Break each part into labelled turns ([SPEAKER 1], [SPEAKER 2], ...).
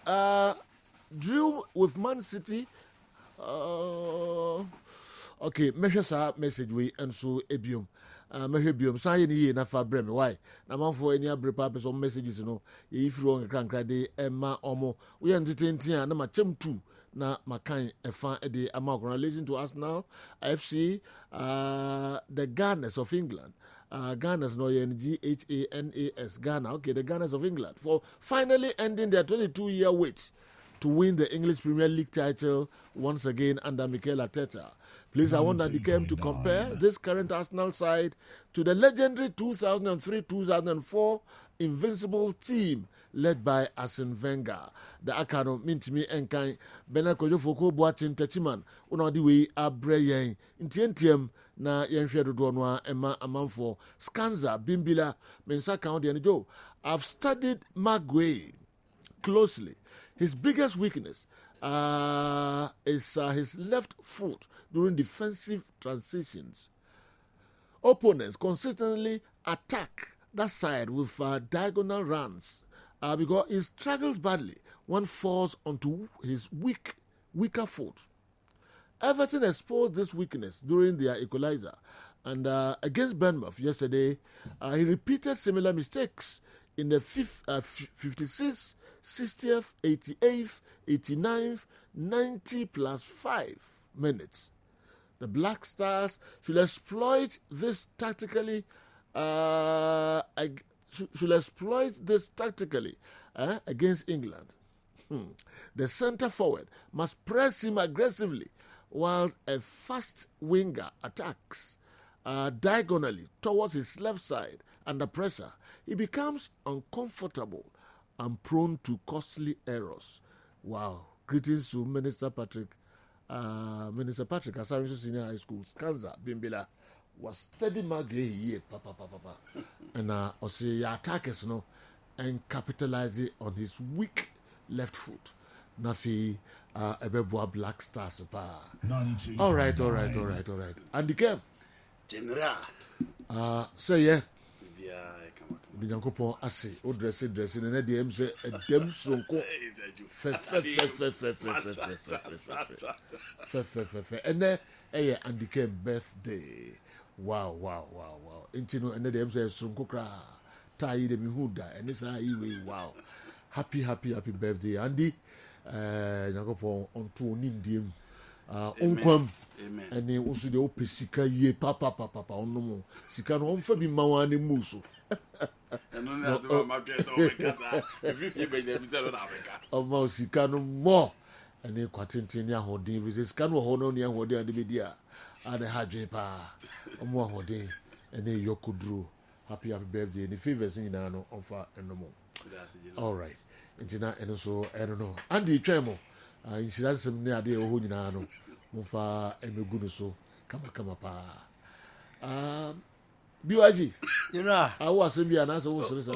[SPEAKER 1] drew with Man City. Okay, measure sa message we and so ebium. Measure bium say ni na fa brem why? Na man for any abrepa person messages no. If you wrong kran de emma omo. We entertain na ma chem tu na makan efa de ama relation to us now. FC the Gunners of England. Gunners no Ghanas Ghana. Okay, the Gunners of England for finally ending their 22-year wait to win the English Premier League title once again under Mikel Arteta. Please, I want that came to compare this current Arsenal side to the legendary 2003-2004 invincible team led by Arsene Wenger. The Akano Mintimi Enkai Bena Kojofoko Boatin Techiman Una di way Abreyen Intientium na Yenshredo Donwa Emma Amanfo Skanza Bimbila Mensa County and Joe. I've studied Maguire closely. His biggest weakness is his left foot during defensive transitions. Opponents consistently attack that side with diagonal runs because he struggles badly when falls onto his weaker foot. Everton exposed this weakness during their equalizer, and against Bournemouth yesterday, he repeated similar mistakes in the 56th, 60th, 88th, 89th, 90 plus 5 minutes. The Black Stars should exploit this tactically. Against England. The centre forward must press him aggressively, while a fast winger attacks diagonally towards his left side under pressure. He becomes uncomfortable and prone to costly errors. Wow. Greetings to Minister Patrick Asari Senior High School, Skanza Bimbila was steady Magre papa. And also attackers no and capitalize on his weak left foot. Nafi Ebeboa Black Stars pa. All right. And the game.
[SPEAKER 2] General.
[SPEAKER 1] So yeah. Binyankopon ase o dress na dem say edem sonko fe ene eye andike birthday wow intino ene dem say sonko kra tai de mi huda ene say we wow happy birthday Andy Nyankopon onto ni ndiem onkwam ene usu de opesika ye papa onomo sika no onfa bi mawa ne muso Omo sika no mo ene kwatenten ya hodin we sika no ho no ne hodin ade bedi a ade hadwe pa omo hodin ene yokuduro happy birthday the favors in na no onfa enomo all right entina eno so I don't know Andy twemo insurance ne ade ho nyina no monfa emegu no so kama pa BYG.
[SPEAKER 3] You know,
[SPEAKER 1] I was in Biana, so was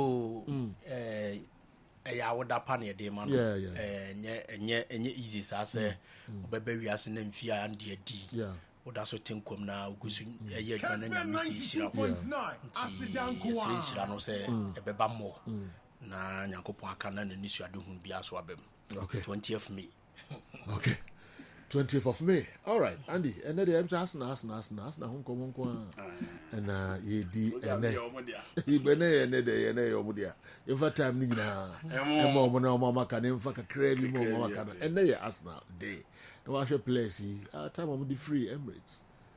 [SPEAKER 3] I would have panic, dear man. And easy, so I say, baby, we are sending fear and dear D.
[SPEAKER 1] Yeah.
[SPEAKER 3] What does it think come now? Goose, a year, and Missy Shirano say, a beba more. Na Yankopon can and Nisha do be as wabem.
[SPEAKER 1] Okay.
[SPEAKER 3] 20th May.
[SPEAKER 1] Okay. 20th of May. All right, Andy. And then the MC na home come and ye di and he bene and the omudia. If a time ni na emo na mama can emfa ka crave mo mama can and they Arsenal day. No I should place time of the free Emirates.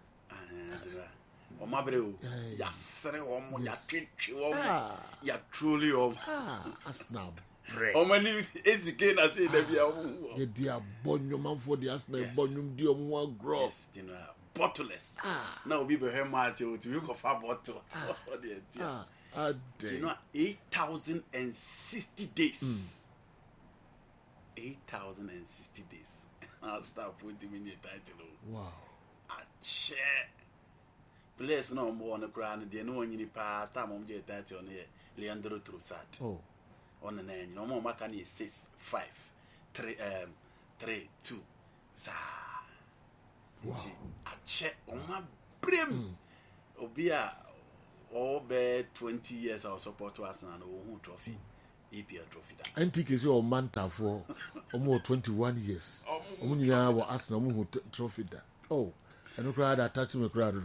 [SPEAKER 2] Omabreu ya sere omo ya twetwe omo ya truly omo
[SPEAKER 1] Arsenal.
[SPEAKER 2] Omani ezike na say da bia wo.
[SPEAKER 1] Ye dia bonyo man for the Arsenal bonyo di omo agro.
[SPEAKER 2] Yes, you know, bottleless. Now we be here match to you go for bottle. You know 8,060 days. 8,060 days. I'll start putting in the title.
[SPEAKER 1] Wow.
[SPEAKER 2] A chair. Place no more on the ground. They know any past time on the title on here. Leandro Trossard.
[SPEAKER 1] Oh.
[SPEAKER 2] On the name, no more Macani 6, 5, 3, 2, za.
[SPEAKER 1] Wow.
[SPEAKER 2] A check on my brim. Obia, all bed 20 years our support to Arsenal and who trophy. EPL trophy that.
[SPEAKER 1] NTK say on Manta for almost 21 years. Omunyina wa Arsenal mu trophy that. Oh, and no crowd attached to me crowd.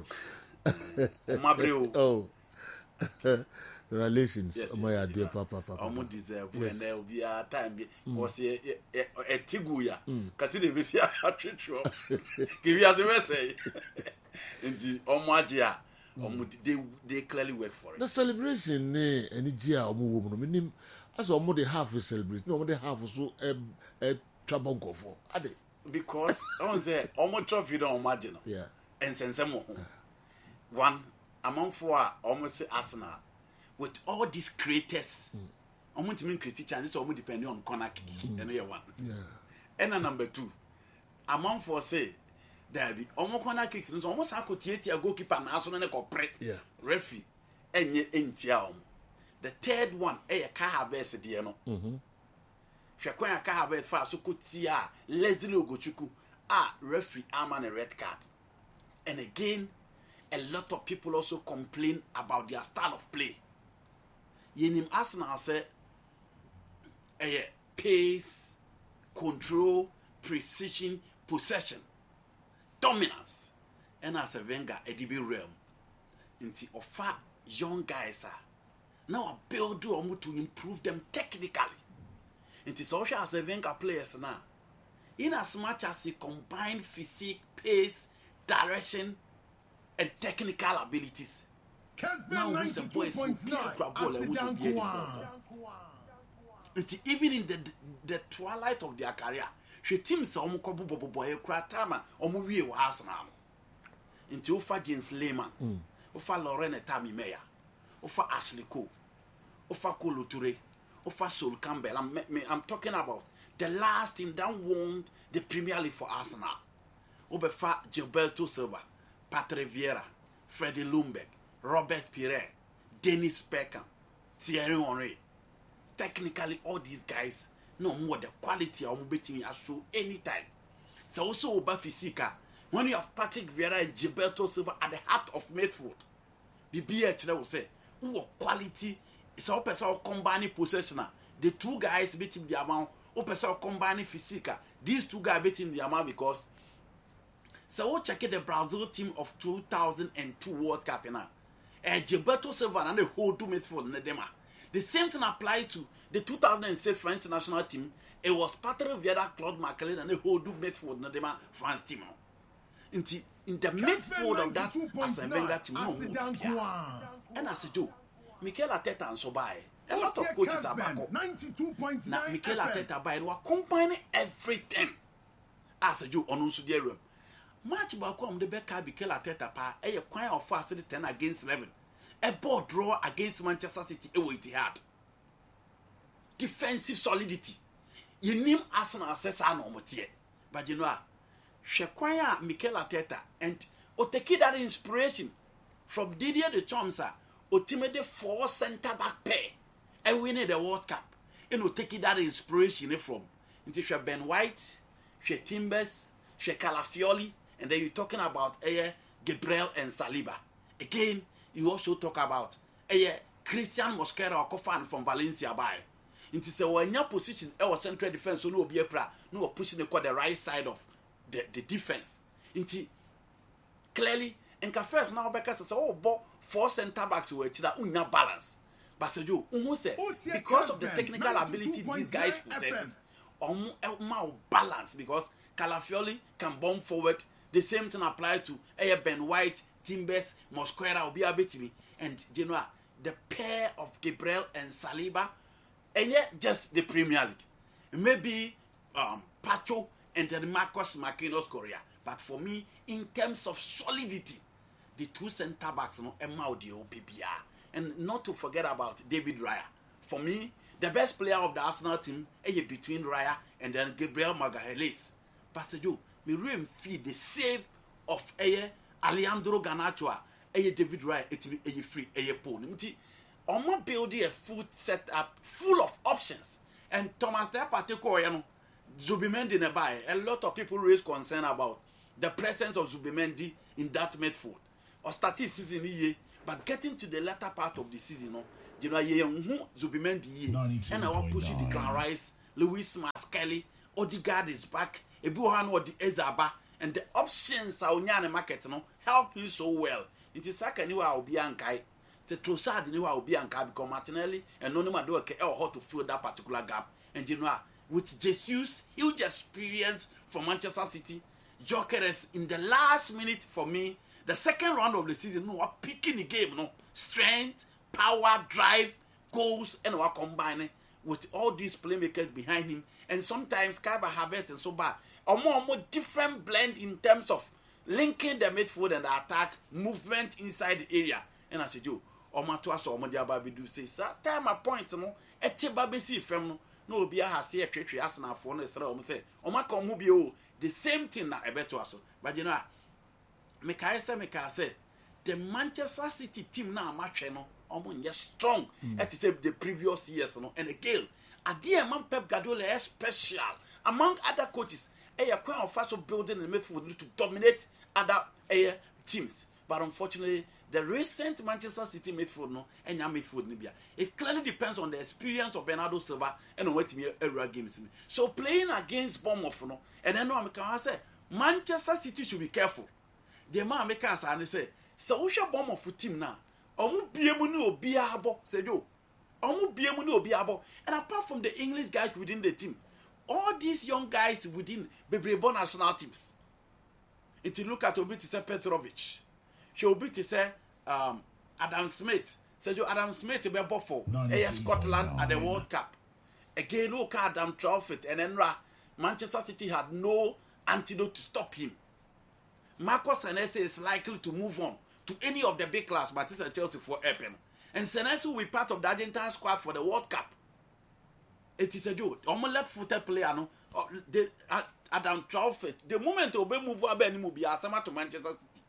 [SPEAKER 1] Oh. Relations, my dear papa.
[SPEAKER 2] Omo deserve when there will be a time because a tiguya. Consider this year a treat. Give you the message. In the Omadia, they clearly work for it.
[SPEAKER 1] The celebration, any year omo woman, as omo they have a celebration, no they have so a trouble go for. Are they?
[SPEAKER 2] Because on say omo trophy don't imagine.
[SPEAKER 1] Yeah.
[SPEAKER 2] And send some one among four almost Arsenal. With all these creators, I'm going to mean creative chances almost depending on corner kick. And one.
[SPEAKER 1] Yeah.
[SPEAKER 2] And number 2, among four say there be almost corner kicks. So almost I could a goalkeeper and also an corporate referee. And ye entiam. The third one, a Kahabes Diano. Shakwaya Kahabes for so could see Leslie Ogochuku. Referee Aman a red card. And again, a lot of people also complain about their style of play. Yenim Arsenal say pace, control, precision, possession, dominance. And as a Wenger, a DB realm. Into offer young guys now I build them to improve them technically. Into social as a Wenger players now. In as much as he combine physique, pace, direction, and technical abilities. Now who's a boys who grab ball and who's a beer. Even in the twilight of their career, she teams are almost boy cratama or movie or Arsenal. Into Ufa James Lehman, Ufa Lorena Tammy Meyer, Ufa Ashley Cole, Ufa Kolo Toure, Ufa Sol Campbell. I'm talking about the last team that won the Premier League for Arsenal. Ubefa Gilberto Silva, Patrick Vieira, Freddie Ljungberg, Robert Pire, Dennis Beckham, Thierry Henry. Technically, all these guys know more the quality of betting as so anytime. So also Oba Fisika, when you have Patrick Vieira and Gilberto Silva at the heart of midfield, BBH will say, who quality is all person combining possession. The two guys betting the amount, who person combining Fisika. These two guys betting the amount because. So we'll check the Brazil team of 2002 World Cup now. Gilberto Silva and the whole two midfield in the demo. The same thing applies to the 2006 French national team. It was Patrick Vieira, Claude Makélélé, and the whole two midfield in the demo France team. In the midfield of that as a Wenger team, and as a do, Mikel Arteta and Sobai. A lot of coaches are back up. Now Mikel Arteta by were combining everything as a do on Usudiero. Match back the back Mikel Arteta pa a quite of fast to the 10 against 11. A ball draw against Manchester City away it had. Defensive solidity. You name Arsenal assess no motie. But you know, Shekwaya Mikel Arteta and Oteki that inspiration from Didier Deschamps ultimately 4 centre back pair and winning the World Cup. And Oteki that inspiration from into Ben White, She Timbers, She Calafiori, and then you're talking about Gabriel and Saliba. Again, you also talk about Christian Mosquera or Kofan from Valencia by. It is when your position our central defense so no be no pushing the right side of the defense. Into clearly and first now because says but 4 centre backs were unya balance. But so you who say because of the technical ability these guys possess balance because Calafiori can bomb forward. The same thing applies to Ben White, Timbers, Mosquera, Obiabitimi, and you know the pair of Gabriel and Saliba, and yet just the Premier League. Maybe Pacho and then Marcos Marquinhos Correa. But for me, in terms of solidity, the 2 centre backs, Emaudio, PPR, and not to forget about David Raya. For me, the best player of the Arsenal team is between Raya and then Gabriel Magalhaes. Passejo, me really feel the save of Alejandro Garnacho, David Raya, it free, Paul. I'm building a full setup full of options. And Thomas Partey, Zubimendi nearby. A lot of people raise concern about the presence of Zubimendi in that midfield. Or starting season, but getting to the latter part of the season, you know who Zubimendi and I want push Declan Rice, Lewis Kelly, Odegaard is back, Ebuhan or the Ezaba, and the options are on the market no help you so well. It is like anywhere I'll be ankai. The Trossard knew I'll be ankai because Martinelli and Nonima do how to fill that particular gap. And you know, with Jesus' huge experience from Manchester City, Gyökeres in the last minute for me, the second round of the season, no, are picking the game, no strength, power, drive, goals, and we're combining with all these playmakers behind him. And sometimes Kai Havertz and so bad. A more different blend in terms of linking the midfield and the attack movement inside the area. And I said, you, Omatwas or Modiababi do say, sir, time a point, no, a Tibabisi from no be a hasi a treachery as an phone, as I say, Omako Mubio, the same thing that I bet to us. But you know, Meka say, the Manchester City team now, match, no, almost yes, strong, as the previous years, no, and again, a dear man Pep Guardiola is special among other coaches. A quite of fast building the midfield to dominate other teams. But unfortunately, the recent Manchester City midfield no and your midfield Libya. It clearly depends on the experience of Bernardo Silva and what area games. So playing against Bournemouth no, and then I can say Manchester City should be careful. The man make us and say, so we shall Bournemouth team now. Omu biemuni obiabo said you. Omu biemuni obiabo. And apart from the English guys within the team, all these young guys within Bebrebo national teams. If you look at Obi to say Petrovic, she will be to say Adam Smith. Said you Adam Smith be for Scotland at the World Cup. Again, look at Adam Trafford and then Manchester City had no antidote to stop him. Marcos Senesi is likely to move on to any of the big class, but it's a Chelsea for Epen. And Senesi will be part of the Argentine squad for the World Cup. It is a dude. On left-footed player, no. Adam Trafford. The moment Obe move will be asama to Manchester City.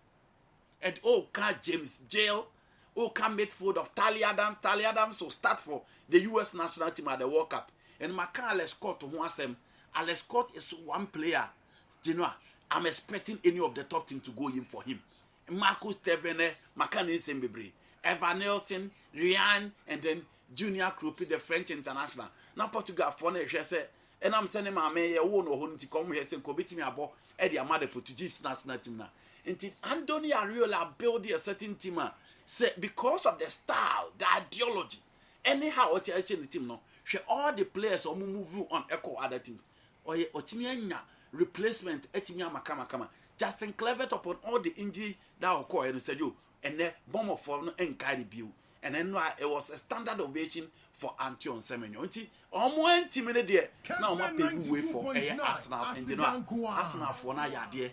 [SPEAKER 2] And James Jail. Midfield of Tally Adams. Tally Adams will start for the US national team at the World Cup. And Macan Alex Scott to Huasem. Alex Scott is one player. You know, I'm expecting any of the top team to go in for him. Marcus Tevene, Macan Nsembebre, Evan Nelson, Ryan, and then Junior Krupi, the French international. Now Portugal for say, and I'm sending my mayor won't know to come here and commit me about Eddie Amade Portuguese national team now. Until Anthony Ariola build a certain team, say because of the style, the ideology, anyhow what you actually team no, all the players are moving on echo other teams. Or Otimiana replacement Etimia Makama. Justin Clevet upon all the injury that occurred and said you and then bomb of form and carry view. And then it was a standard ovation for Antion Semenyo. Almost 20 minutes there. Now I'm paving way for Arsenal and you know Arsenal for now yeah.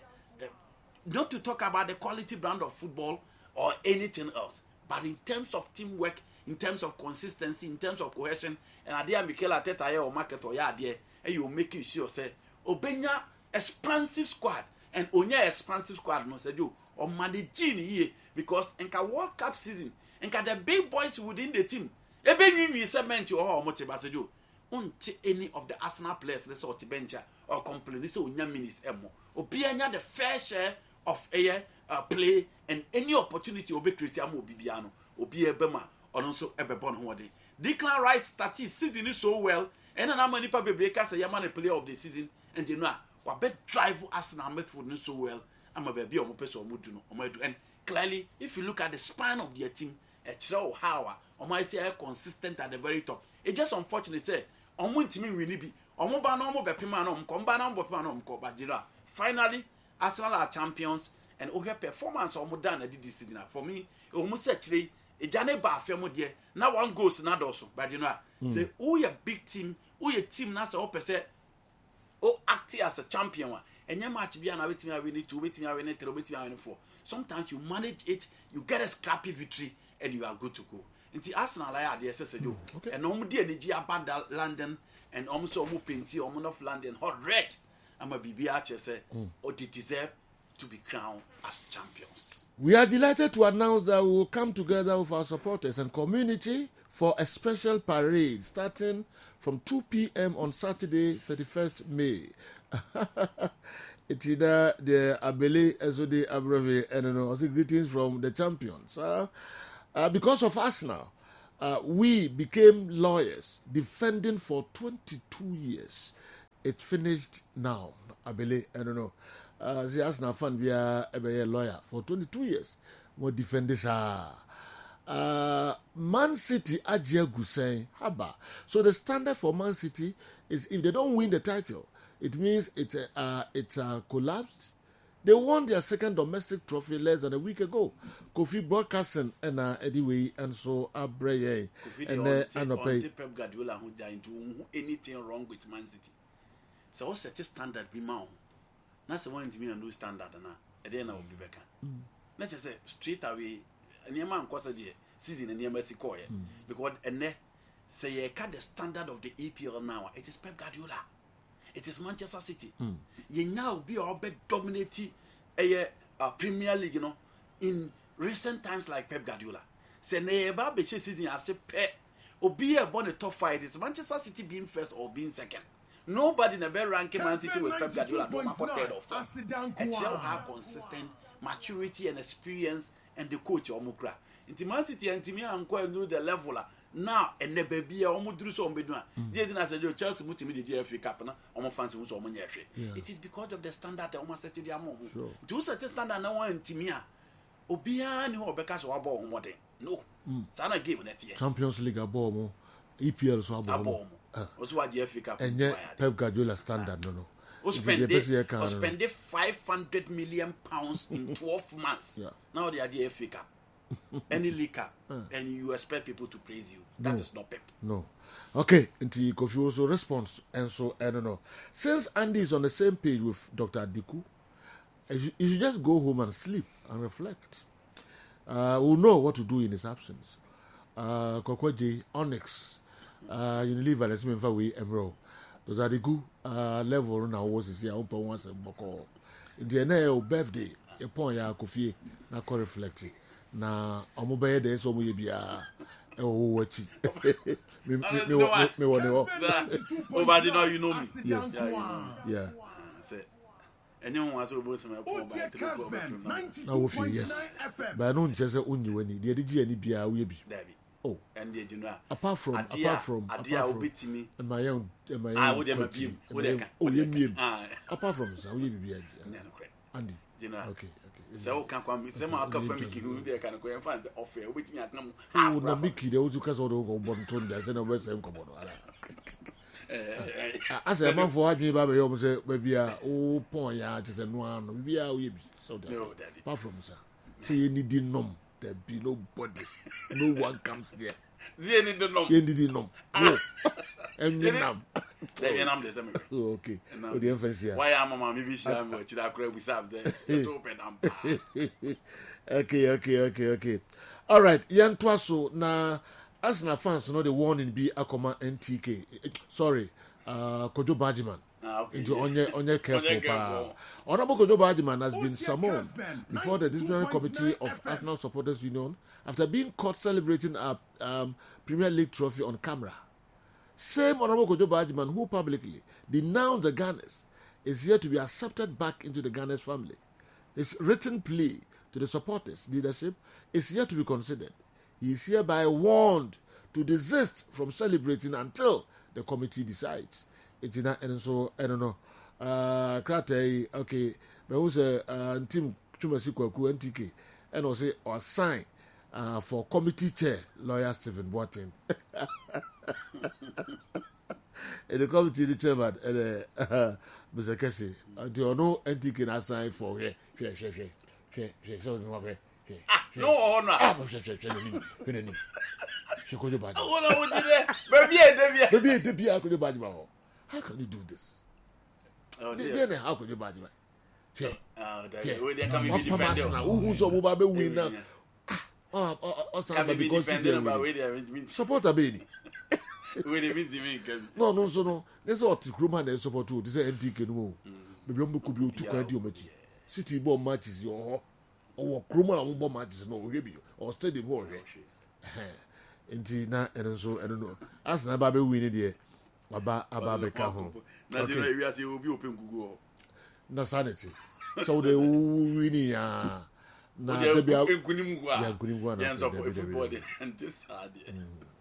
[SPEAKER 2] Not to talk about the quality brand of football or anything else, but in terms of teamwork, in terms of consistency, in terms of cohesion, and idea Mikel Arteta or market or yeah there, and you making sure say Obenya expansive squad and Onya expansive squad no said you or managing here because in the World Cup season. And the big boys within the team, even segment you or motivated until any of the Arsenal players, let's sort of bench or complain, this is minutes emo. Or be the fair share of play and any opportunity will be created more Bibiano or be a Bema or also a Bebon one day. Declan Rice started season is so well, and then I'm many people breakers a Yaman player of the season, and you know what bet drive Arsenal midfield so well. I'm a baby or person or and clearly, if you look at the span of their team. How or might say consistent at the very top. It's just unfortunate say on one team really be on mobile normal bepiman combine but finally Arsenal are champions and over performance or more than this season. For me, almost actually a Jane Bar family there. Now one goes not also, but you know, say oh your big team, oh your team that's all per se acting as a champion one. And your match be an waiting I need to wait me I win it, wait me I win for. Sometimes you manage it, you get a scrappy victory. And you are good to go. Into Arsenal, I had the SSO. And no more energy about London and almost almost painty, almost of London, hot red. I'm a BB Archer say, or they deserve to be crowned as champions.
[SPEAKER 1] We are delighted to announce that we will come together with our supporters and community for a special parade starting from 2 p.m. on Saturday, 31st May. It's either the Abele Ezode Abreve and greetings from the champions. Because of Arsenal, we became lawyers defending for 22 years. It finished now. I believe, I don't know. The Arsenal fan be a lawyer for 22 years. What defend this? Man City Ajagu saying haba. So the standard for Man City is if they don't win the title, it means it's collapsed. They won their second domestic trophy less than a week ago. Kofi broadcasting and anyway, and so Abreye
[SPEAKER 2] and Pep Guardiola who died into anything wrong with Man City. So what's the standard be mount? That's the one to me a new standard and then I will be back. Let's just say straight away. And your man cause the season and your mercy coy because and say you cut the standard of the EPL now. It is Pep Guardiola. It is Manchester City. You now be all bit dominating a Premier League, you know, in recent times like Pep Guardiola. Say never be season as a pet or be about the top five. It's Manchester City being first or being second. Nobody in a better ranking Man City with Pep Guardiola no third of them. And shall have consistent maturity and experience and the coach or Mukra. In Man City and Timmy and Quay the level now and the baby almost do so. Jason as a Chelsea multimedia GFA Cup almost fancy who's almost it is because of the standard almost set the amount. Do such a standard now and Timia Obian or Becca's or Abo more than no. Sana game that year.
[SPEAKER 1] Champions League Abomo, EPL so Abomo.
[SPEAKER 2] Was what GFA Cup
[SPEAKER 1] and yet Pep Guardiola standard no.
[SPEAKER 2] Spend £500 million in 12 months. Yeah. Now they are the FA Cup. Any league cup, and you expect people to praise you. That is not Pep.
[SPEAKER 1] No. Okay, until Kofi also response, and so I don't know. Since Andy is on the same page with Dr. Adiku, you should just go home and sleep and reflect. We'll know what to do in his absence. Kokweje, Onyx, Unilever, let's move away, Emerald. Dr. Adiku, level now was here, open once a boko. In the NL birthday, upon ya Kofi, na ko reflecting. Na omobeye de so moye bia e wo wachi me
[SPEAKER 2] nobody know you know me.
[SPEAKER 1] Yes. Yeah.
[SPEAKER 2] Say anyone was both my phone by 3
[SPEAKER 1] na wo fi yes but no nche se unyi wani de gi ani bia wo bi oh
[SPEAKER 2] and the general
[SPEAKER 1] apart from
[SPEAKER 2] adia obetimi
[SPEAKER 1] my own
[SPEAKER 2] wo dem biem wo dem
[SPEAKER 1] oh ye miem apart from so wo ye bia Andy
[SPEAKER 2] general
[SPEAKER 1] okay
[SPEAKER 2] so can come say ma ka family who dey kan ko find the offer obetimi atam
[SPEAKER 1] half na miki de wo tu ka so do go bon ton de say na we say ko bon ala as a man for adwin ba be yo say ba bia o pon ya te say no ano bia o ye bi so that apart from sir say you need nom there be nobody no one comes there
[SPEAKER 2] you need the nom
[SPEAKER 1] no and you nam
[SPEAKER 2] the same
[SPEAKER 1] okay o the emphasis here
[SPEAKER 2] why am mama maybe she am what that crowd we serve there to open am
[SPEAKER 1] okay all right yan twaso na Arsenal fans know the warning be akoma NTK sorry Kojo Bajiman into onye careful pa Honorable Kojo Bajiman has been summoned before the disciplinary committee of Arsenal Supporters Union after being caught celebrating a Premier League trophy on camera. Same Honorable Kojo Bajiman who publicly denounced the Gunners is here to be accepted back into the Gunners family. His written plea to the supporters leadership is yet to be considered. He is hereby warned to desist from celebrating until the committee decides. It's not, and so I don't know. Krate, okay, but who's a team Chumasi Kwaku NTK, and also or sign for committee chair lawyer Stephen Boateng. And the committee the chairman and Mr. Kessie, do you know NTK na sign for here?
[SPEAKER 2] No, no.
[SPEAKER 1] How can you do this?
[SPEAKER 2] Oh,
[SPEAKER 1] then how could you buy it? Support a baby. No, so no. There's what Roman and support to this NTK no. Maybe you could be too cardio. City bomb matches your or Kruma bomb matches no maybe or stadium more. Indeed, not and so I don't know. As na baby winning there. Aba beka ho.
[SPEAKER 2] Na dey we are say obi open Google.
[SPEAKER 1] Na sanity. So they winning na
[SPEAKER 2] dey be
[SPEAKER 1] ya nkunim gwa na.
[SPEAKER 2] Yeah, so football and this hard.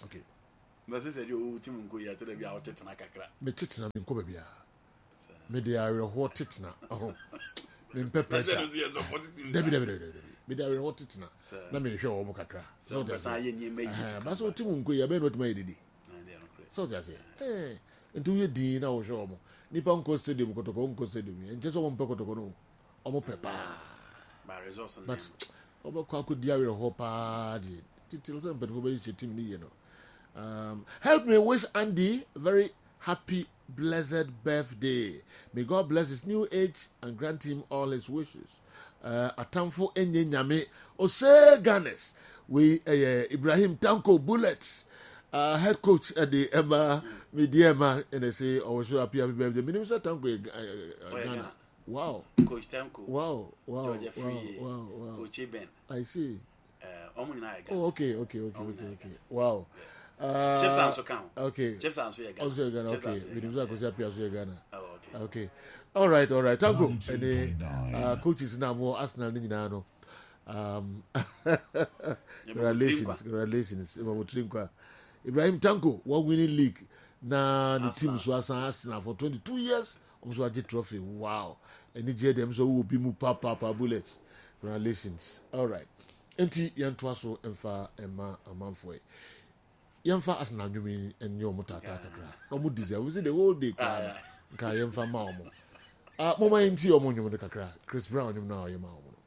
[SPEAKER 1] Okay.
[SPEAKER 2] But this is your team go ya to the be out tetna kakra.
[SPEAKER 1] Me tetna me nko bia. Me dey awerho tetna. Oh. Me pepper pressure. Debi. Me dey awerho tetna. Na me hwe wo mo kakra.
[SPEAKER 2] So just say yen yen meyi.
[SPEAKER 1] Ba so team nko ya be no tuma yedidi. So just say ntu ye din na wo hwe wo mo. Nipa nko stadium kotoko nko stadium. Nje so mo mpe kotoko no. Omo pepa.
[SPEAKER 2] Ba resource.
[SPEAKER 1] But obo kwa ko dia awerho pa di. Till some people be team ni you know. Help me wish Andy very happy, blessed birthday. May God bless his new age and grant him all his wishes. Atamfo enye nyame ose Ganes we Ibrahim Tanko Bullets head coach at the Emma Mediema and they say I was so happy birthday. Minister Tanko Ghana. Wow.
[SPEAKER 2] Coach Tanko.
[SPEAKER 1] Wow.
[SPEAKER 2] Georgia Free.
[SPEAKER 1] Wow.
[SPEAKER 2] Coach Ben.
[SPEAKER 1] I see.
[SPEAKER 2] Oh,
[SPEAKER 1] okay. Wow.
[SPEAKER 2] Chiefs also count.
[SPEAKER 1] Okay.
[SPEAKER 2] Chiefs also Ghana.
[SPEAKER 1] Also Ghana. Okay. We do go see Ghana.
[SPEAKER 2] Oh,
[SPEAKER 1] okay. All right. Thank you. And coaches now more Arsenal ni nyina no. Congratulations. Ibrahim Tanko won winning league na the team so Arsenal for 22 years. Also a trophy. Wow. And the them so will be mu papa bullets. Congratulations. All right. Enti yantoa so emfa ema amanfo yemfa Arsenal nwumi enyo mutata kakra omo deserve we say the whole day kwa nka yemfa ma omo mama enti omo nwumi kakra Chris Brown nwumi na oyema omo